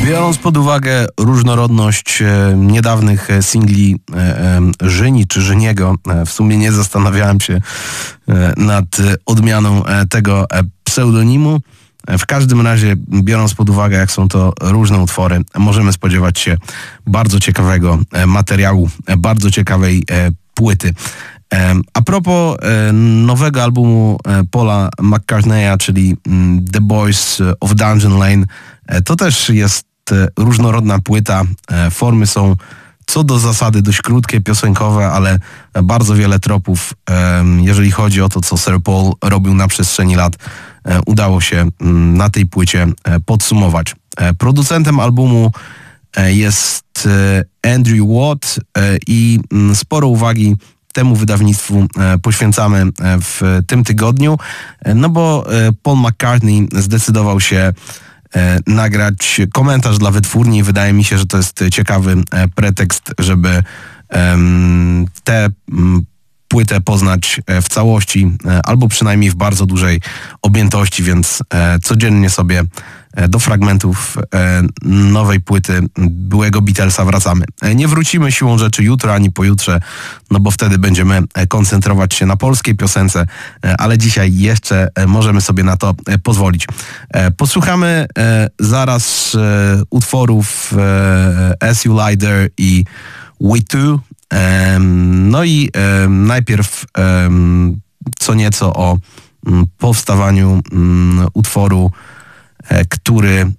Biorąc pod uwagę różnorodność niedawnych singli Żyni czy Żyniego, w sumie nie zastanawiałem się nad odmianą tego pseudonimu. W każdym razie, biorąc pod uwagę, jak są to różne utwory, możemy spodziewać się bardzo ciekawego materiału, bardzo ciekawej płyty. A propos nowego albumu Paula McCartneya, czyli The Boys of Dungeon Lane, to też jest różnorodna płyta. Formy są co do zasady dość krótkie, piosenkowe, ale bardzo wiele tropów, jeżeli chodzi o to, co Sir Paul robił na przestrzeni lat, udało się na tej płycie podsumować. Producentem albumu jest Andrew Watt i sporo uwagi temu wydawnictwu poświęcamy w tym tygodniu, no bo Paul McCartney zdecydował się nagrać komentarz dla wytwórni. Wydaje mi się, że to jest ciekawy pretekst, żeby tę płytę poznać w całości, albo przynajmniej w bardzo dużej objętości, więc codziennie sobie do fragmentów nowej płyty byłego Beatlesa wracamy. Nie wrócimy siłą rzeczy jutro ani pojutrze, no bo wtedy będziemy koncentrować się na polskiej piosence, ale dzisiaj jeszcze możemy sobie na to pozwolić. Posłuchamy zaraz utworów As You Lie There i We Two. No i najpierw co nieco o powstawaniu utworu, który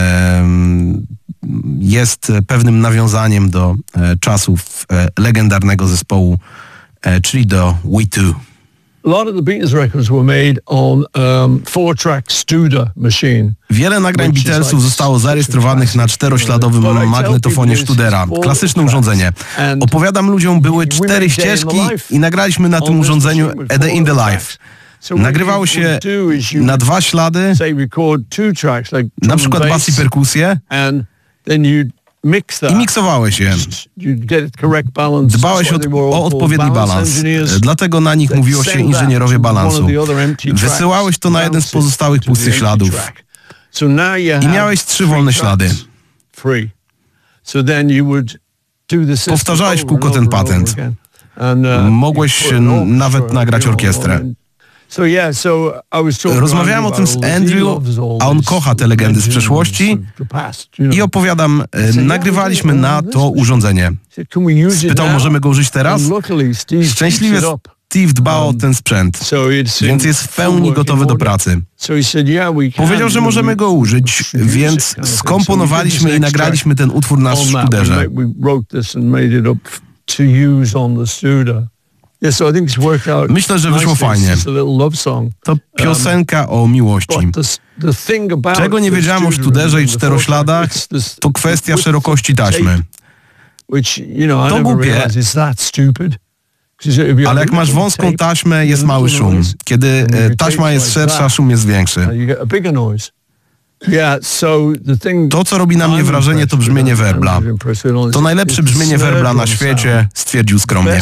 jest pewnym nawiązaniem do czasów legendarnego zespołu, czyli do We Two. A lot of the Beatles records were made on 4-track Studer machine. Wiele nagrań Beatlesów zostało zarejestrowanych na czterośladowym magnetofonie Studera. Klasyczne urządzenie. Opowiadam ludziom, były 4 ścieżki i nagraliśmy na tym urządzeniu A Day in the Life. Nagrywało się na 2 ślady, na przykład bas i perkusję, i miksowałeś je. Dbałeś o odpowiedni balans. Dlatego na nich mówiło się inżynierowie balansu. Wysyłałeś to na jeden z pozostałych pustych śladów. I miałeś 3 wolne ślady. Powtarzałeś w kółko ten patent. Mogłeś nawet nagrać orkiestrę. Rozmawiałem o tym z Andrew, a on kocha te legendy z przeszłości i opowiadam, nagrywaliśmy na to urządzenie. Spytał, możemy go użyć teraz? Szczęśliwie Steve dba o ten sprzęt, więc jest w pełni gotowy do pracy. Powiedział, że możemy go użyć, więc skomponowaliśmy i nagraliśmy ten utwór na Studerze. Myślę, że wyszło fajnie. To piosenka o miłości. Czego nie wiedziałem o Studerze i czterośladach, to kwestia szerokości taśmy. To głupie, ale jak masz wąską taśmę, jest mały szum. Kiedy taśma jest szersza, szum jest większy. To, co robi na mnie wrażenie, to brzmienie werbla. To najlepsze brzmienie werbla na świecie, stwierdził skromnie.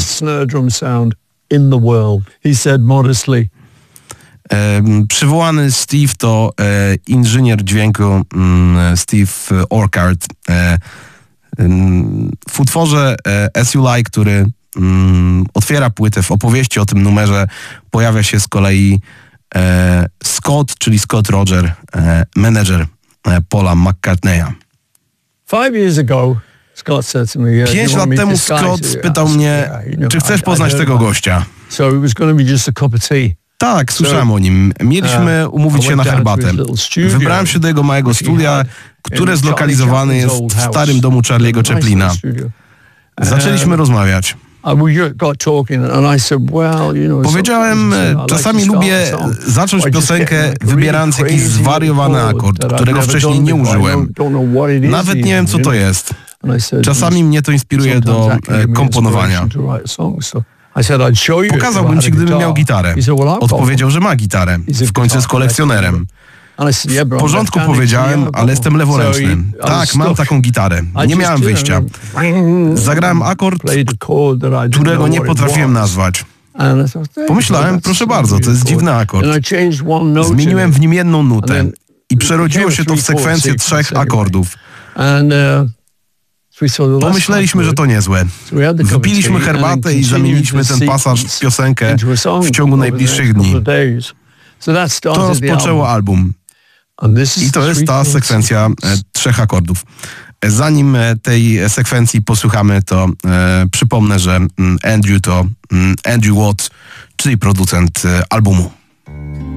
Przywołany Steve to inżynier dźwięku Steve Orchard. W utworze As You Lie, który otwiera płytę, w opowieści o tym numerze pojawia się z kolei Scott, czyli Scott Roger, menedżer Paula McCartneya. 5 lat temu Scott spytał mnie, czy chcesz poznać tego gościa. Tak, słyszałem o nim. Mieliśmy umówić się na herbatę. Wybrałem się do jego małego studia, które zlokalizowane jest w starym domu Charlie'ego Chaplina. Zaczęliśmy rozmawiać. Powiedziałem, czasami lubię zacząć piosenkę wybierając jakiś zwariowany akord, którego wcześniej nie użyłem. Nawet nie wiem, co to jest. Czasami mnie to inspiruje do komponowania. Pokazałbym ci, gdybym miał gitarę. Odpowiedział, że ma gitarę. W końcu jest kolekcjonerem. W porządku, powiedziałem, ale jestem leworęczny. Tak, mam taką gitarę. Nie miałem wyjścia. Zagrałem akord, którego nie potrafiłem nazwać. Pomyślałem, proszę bardzo, to jest dziwny akord. Zmieniłem w nim jedną nutę i przerodziło się to w sekwencję 3 akordów. And we thought, well, Pomyśleliśmy, że to niezłe. Wypiliśmy herbatę i zamieniliśmy ten pasaż w piosenkę w ciągu najbliższych dni. To rozpoczęło album. I to jest ta sekwencja 3 akordów. Zanim tej sekwencji posłuchamy, to przypomnę, że Andrew to Andrew Watt, czyli producent albumu.